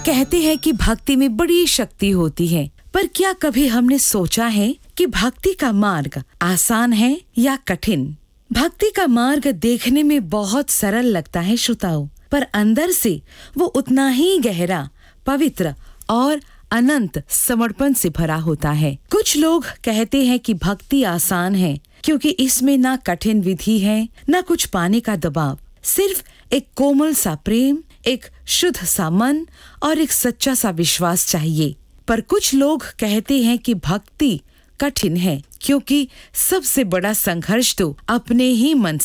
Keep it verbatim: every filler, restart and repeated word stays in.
कहते हैं कि भक्ति में बड़ी शक्ति होती है, पर क्या कभी हमने सोचा है कि भक्ति का मार्ग आसान है या कठिन? भक्ति का मार्ग देखने में बहुत सरल लगता है श्रोताओं, पर अंदर से वो उतना ही गहरा, पवित्र और अनंत समर्पण से भरा होता है। कुछ लोग कहते हैं कि भक्ति आसान है क्योंकि इसमें ना कठिन विधि है, ना कुछ पाने का दबाव, सिर्फ एक कोमल सा प्रेम, एक शुद्ध सा मन और एक सच्चा सा विश्वास चाहिए। पर कुछ लोग कहते हैं कि भक्ति कठिन है क्योंकि सबसे बड़ा संघर्ष तो अपने ही मन